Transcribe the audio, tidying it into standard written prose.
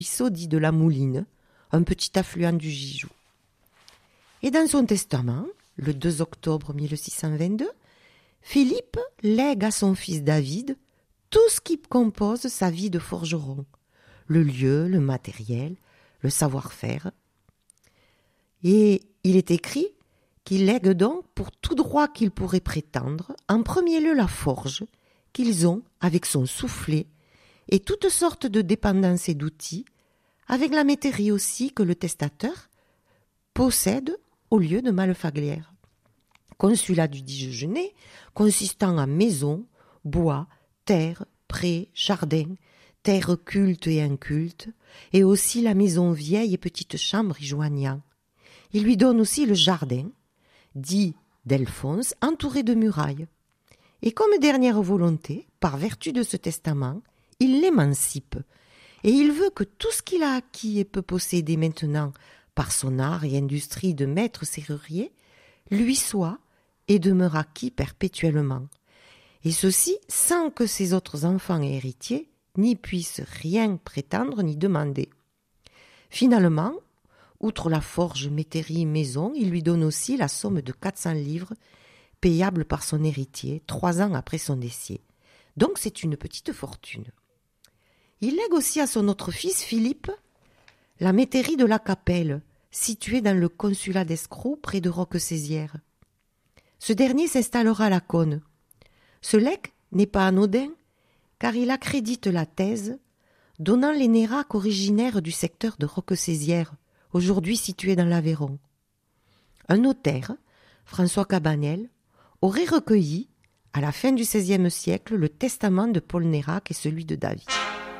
ruisseau dit de la Mouline, un petit affluent du Gijou. Et dans son testament, le 2 octobre 1622, Philippe lègue à son fils David tout ce qui compose sa vie de forgeron, le lieu, le matériel, le savoir-faire. Et il est écrit qu'il lègue donc pour tout droit qu'il pourrait prétendre, en premier lieu la forge, qu'ils ont avec son soufflet, et toutes sortes de dépendances et d'outils, avec la métairie aussi que le testateur possède au lieu de Mallefaglières. Consulat du Dijeunais, consistant en maisons, bois, terres, prés, jardins, terres cultes et incultes, et aussi la maison vieille et petite chambre y joignant. Il lui donne aussi le jardin, dit d'Elphonse, entouré de murailles. Et comme dernière volonté, par vertu de ce testament, il l'émancipe, et il veut que tout ce qu'il a acquis et peut posséder maintenant par son art et industrie de maître serrurier, lui soit et demeure acquis perpétuellement. Et ceci sans que ses autres enfants et héritiers n'y puissent rien prétendre ni demander. Finalement, outre la forge, métairie, maison, il lui donne aussi la somme de 400 livres payable par son héritier 3 ans après son décès. Donc c'est une petite fortune. Il lègue aussi à son autre fils, Philippe, la métairie de la Capelle, située dans le consulat d'Escroc près de Roquesaisières. Ce dernier s'installera à la Cône. Ce legs n'est pas anodin, car il accrédite la thèse donnant les Nérac originaires du secteur de Roquesaisières, aujourd'hui situé dans l'Aveyron. Un notaire, François Cabanel, aurait recueilli, à la fin du XVIe siècle, le testament de Paul Nérac et celui de David.